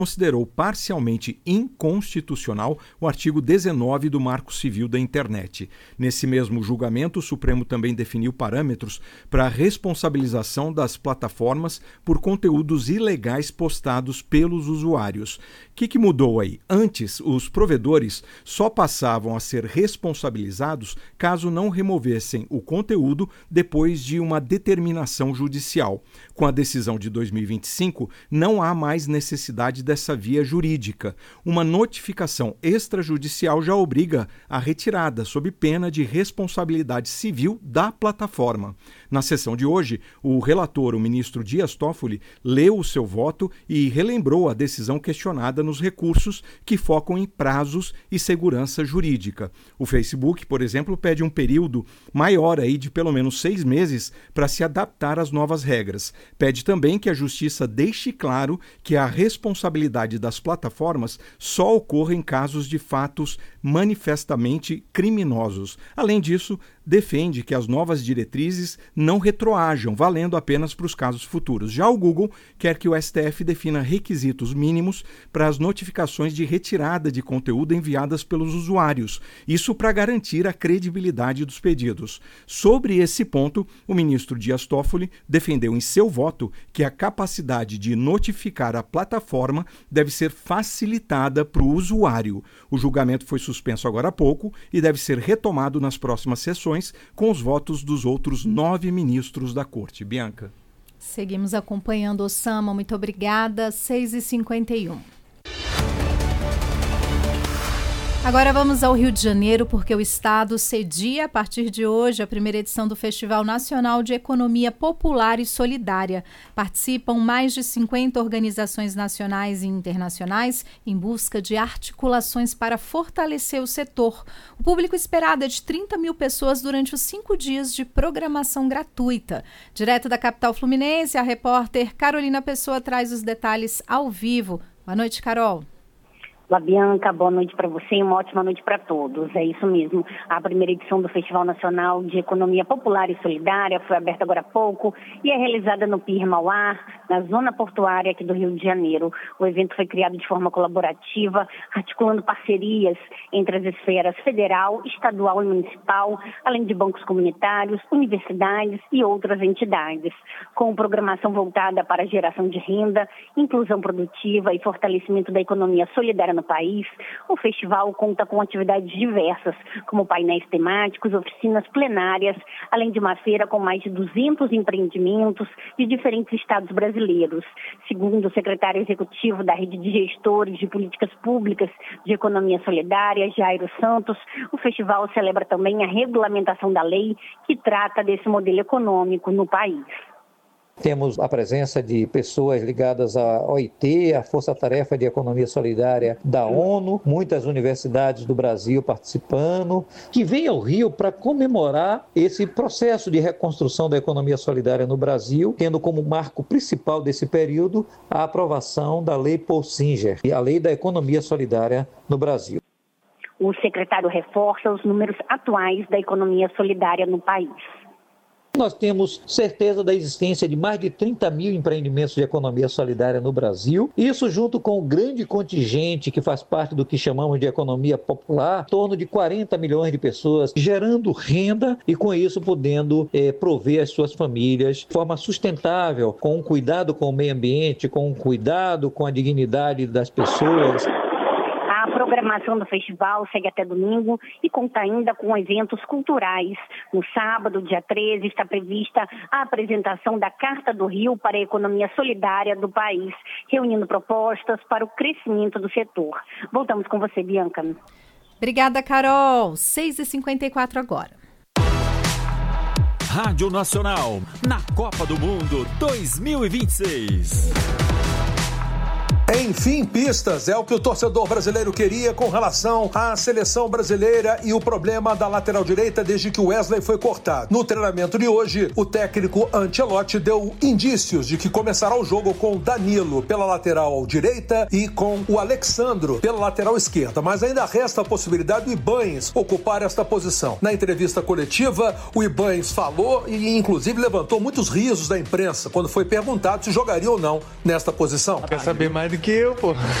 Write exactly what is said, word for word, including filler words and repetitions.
considerou parcialmente inconstitucional o artigo dezenove do Marco Civil da Internet. Nesse mesmo julgamento, o Supremo também definiu parâmetros para a responsabilização das plataformas por conteúdos ilegais postados pelos usuários. O que, que mudou aí? Antes, os provedores só passavam a ser responsabilizados caso não removessem o conteúdo depois de uma determinação judicial. Com a decisão de dois mil e vinte e cinco, não há mais necessidade dessa via jurídica. Uma notificação extrajudicial já obriga a retirada, sob pena de responsabilidade civil da plataforma. Na sessão de hoje, o relator, o ministro Dias Toffoli, leu o seu voto e relembrou a decisão questionada nos recursos que focam em prazos e segurança jurídica. O Facebook, por exemplo, pede um período maior aí de pelo menos seis meses para se adaptar às novas regras. Pede também que a Justiça deixe claro que a responsabilidade das plataformas só ocorre em casos de fatos manifestamente criminosos. Além disso, defende que as novas diretrizes não retroajam, valendo apenas para os casos futuros. Já o Google quer que o S T F defina requisitos mínimos para as notificações de retirada de conteúdo enviadas pelos usuários, isso para garantir a credibilidade dos pedidos. Sobre esse ponto, o ministro Dias Toffoli defendeu em seu voto que a capacidade de notificar a plataforma deve ser facilitada para o usuário. O julgamento foi suspenso agora há pouco e deve ser retomado nas próximas sessões com os votos dos outros nove ministros da Corte. Bianca. Seguimos acompanhando, Osama. Muito obrigada. seis e cinquenta e um. Agora vamos ao Rio de Janeiro, porque o Estado cedia, a partir de hoje, a primeira edição do Festival Nacional de Economia Popular e Solidária. Participam mais de cinquenta organizações nacionais e internacionais em busca de articulações para fortalecer o setor. O público esperado é de trinta mil pessoas durante os cinco dias de programação gratuita. Direto da capital fluminense, a repórter Carolina Pessoa traz os detalhes ao vivo. Boa noite, Carol. Olá, Bianca, boa noite para você e uma ótima noite para todos. É isso mesmo, a primeira edição do Festival Nacional de Economia Popular e Solidária foi aberta agora há pouco e é realizada no Pier Mauá, na zona portuária aqui do Rio de Janeiro. O evento foi criado de forma colaborativa, articulando parcerias entre as esferas federal, estadual e municipal, além de bancos comunitários, universidades e outras entidades, com programação voltada para a geração de renda, inclusão produtiva e fortalecimento da economia solidária no país. O festival conta com atividades diversas, como painéis temáticos, oficinas plenárias, além de uma feira com mais de duzentos empreendimentos de diferentes estados brasileiros. Segundo o secretário executivo da Rede de Gestores de Políticas Públicas de Economia Solidária, Jairo Santos, o festival celebra também a regulamentação da lei que trata desse modelo econômico no país. Temos a presença de pessoas ligadas à O I T, a Força Tarefa de Economia Solidária da ONU, muitas universidades do Brasil participando, que vem ao Rio para comemorar esse processo de reconstrução da economia solidária no Brasil, tendo como marco principal desse período a aprovação da Lei Paul Singer, a Lei da Economia Solidária no Brasil. O secretário reforça os números atuais da economia solidária no país. Nós temos certeza da existência de mais de trinta mil empreendimentos de economia solidária no Brasil. Isso junto com o grande contingente que faz parte do que chamamos de economia popular, em torno de quarenta milhões de pessoas, gerando renda e com isso podendo é, prover as suas famílias de forma sustentável, com um cuidado com o meio ambiente, com um cuidado com a dignidade das pessoas. A programação do festival segue até domingo e conta ainda com eventos culturais. No sábado, dia treze, está prevista a apresentação da Carta do Rio para a Economia Solidária do país, reunindo propostas para o crescimento do setor. Voltamos com você, Bianca. Obrigada, Carol. seis e cinquenta e quatro agora. Rádio Nacional, na Copa do Mundo dois mil e vinte e seis. Enfim, pistas, é o que o torcedor brasileiro queria com relação à seleção brasileira e o problema da lateral direita desde que o Wesley foi cortado. No treinamento de hoje, o técnico Ancelotti deu indícios de que começará o jogo com Danilo pela lateral direita e com o Alexandro pela lateral esquerda, mas ainda resta a possibilidade do Ibañez ocupar esta posição. Na entrevista coletiva, o Ibañez falou e inclusive levantou muitos risos da imprensa quando foi perguntado se jogaria ou não nesta posição. Quer saber mais do que eu, pô.